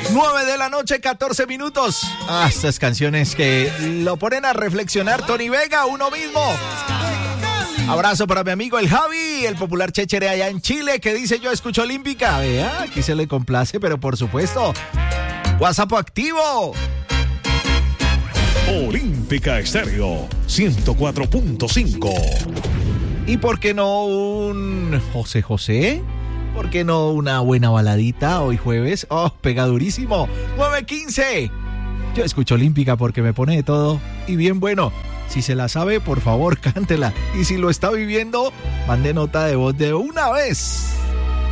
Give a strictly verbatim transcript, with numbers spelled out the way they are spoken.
nueve de la noche, catorce minutos. Ah, estas canciones que lo ponen a reflexionar. Tony Vega, uno mismo. Abrazo para mi amigo el Javi, el popular Chechere allá en Chile, que dice: yo escucho Olímpica. Vea, aquí se le complace, pero por supuesto, WhatsApp activo. Olímpica Estéreo ciento cuatro punto cinco. ¿Y por qué no un José José? ¿Por qué no una buena baladita hoy jueves? Oh, pega durísimo. nueve quince. Yo escucho Olímpica porque me pone de todo y bien bueno. Si se la sabe, por favor, cántela. Y si lo está viviendo, mande nota de voz de una vez.